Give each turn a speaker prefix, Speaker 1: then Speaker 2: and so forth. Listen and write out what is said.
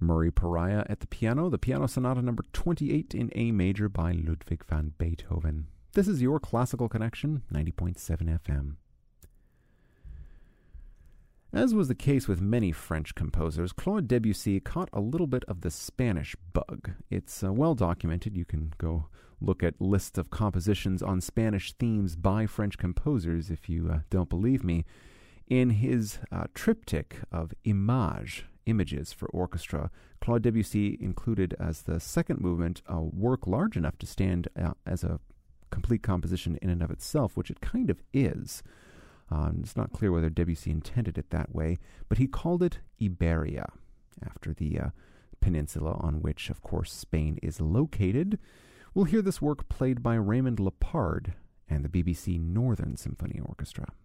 Speaker 1: Murray Pariah at the Piano Sonata number 28 in A major by Ludwig van Beethoven. This is your Classical Connection, 90.7 FM. As was the case with many French composers, Claude Debussy caught a little bit of the Spanish bug. It's well documented. You can go look at lists of compositions on Spanish themes by French composers if you don't believe me. In his triptych of images for orchestra, Claude Debussy included as the second movement a work large enough to stand as a complete composition in and of itself, which it kind of is. It's not clear whether Debussy intended it that way, but he called it Iberia, after the peninsula on which, of course, Spain is located. We'll hear this work played by Raymond Lepard and the BBC Northern Symphony Orchestra.